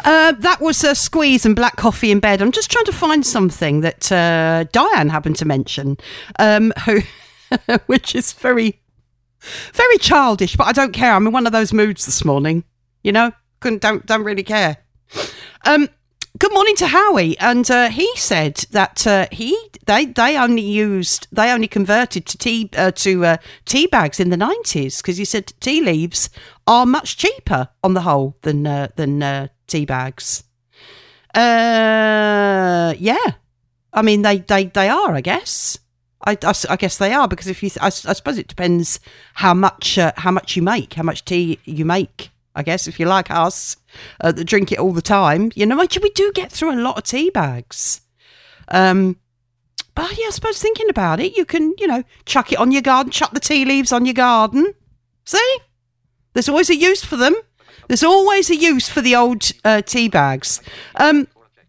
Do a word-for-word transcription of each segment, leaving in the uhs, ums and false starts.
Uh, that was a squeeze and black coffee in bed. I'm just trying to find something that uh, Diane happened to mention, um, who, which is very, very childish. But I don't care. I'm in one of those moods this morning. You know, couldn't don't don't really care. Um, good morning to Howie, and uh, he said that uh, he they they only used they only converted to tea uh, to uh, tea bags in the nineties because he said tea leaves are much cheaper on the whole than uh, than uh, tea bags. Uh, yeah, I mean they, they, they are. I guess. I, I, I guess they are because if you, I, I suppose it depends how much uh, how much you make, how much tea you make. I guess if you like us, uh, that drink it all the time, you know, we do get through a lot of tea bags. Um, but yeah, I suppose thinking about it, you can, you know, chuck it on your garden, chuck the tea leaves on your garden. See, there's always a use for them. There's always a use for the old uh, tea bags. Um,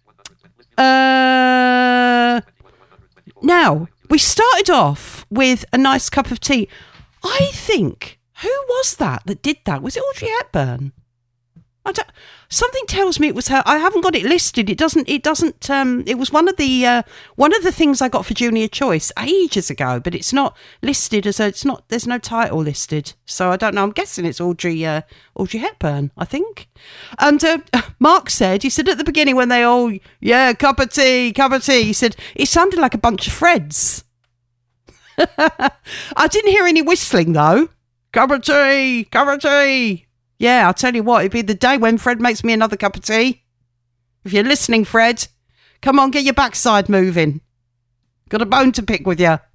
uh, now, we started off with a nice cup of tea. I think, who was that that did that? Was it Audrey Hepburn? I don't, something tells me it was her. I haven't got it listed. It doesn't. It doesn't. Um, it was one of the uh, one of the things I got for Junior Choice ages ago, but it's not listed as a. It's not. There's no title listed, so I don't know. I'm guessing it's Audrey uh, Audrey Hepburn, I think. And uh, Mark said he said at the beginning when they all yeah cup of tea, cup of tea. He said it sounded like a bunch of Freds. I didn't hear any whistling though. Cup of tea, cup of tea. Yeah, I'll tell you what, it'd be the day when Fred makes me another cup of tea. If you're listening, Fred, come on, get your backside moving. Got a bone to pick with you.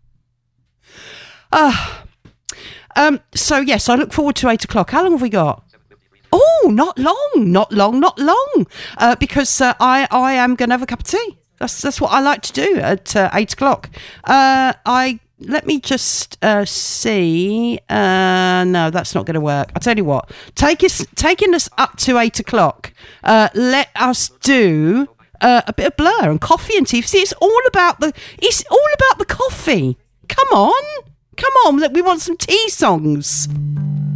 Uh, um, so, yes, I look forward to eight o'clock. How long have we got? Oh, not long, not long, not long. Uh, because uh, I, I am going to have a cup of tea. That's that's what I like to do at uh, eight o'clock. Uh, I... Let me just uh, see. Uh, no, that's not going to work. I'll tell you what. Take us, taking us up to eight o'clock. Uh, let us do uh, a bit of Blur and coffee and tea. See, it's all about the. It's all about the coffee. Come on, come on. Look, we want some tea songs.